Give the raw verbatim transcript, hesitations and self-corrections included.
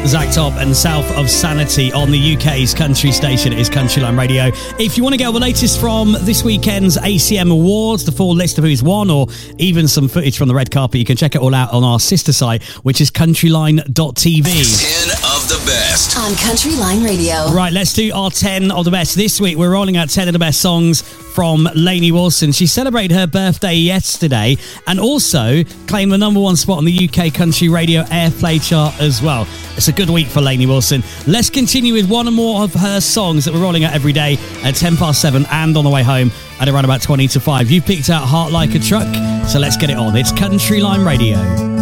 Zach Top and South of Sanity on the U K's country station. It is Countryline Radio. If you want to get all the latest from this weekend's A C M Awards, the full list of who's won, or even some footage from the red carpet, you can check it all out on our sister site, which is countryline dot t v. ten of the best on Countryline Radio. Right, let's do our ten of the best. This week, we're rolling out ten of the best songs from Lainey Wilson. She celebrated her birthday yesterday and also claimed the number one spot on the U K Country Radio Airplay chart as well. It's a good week for Lainey Wilson. Let's continue with one or more of her songs that we're rolling out every day at ten past seven and on the way home at around about twenty to five. You picked out Heart Like a Truck, so let's get it on. It's Countryline Radio.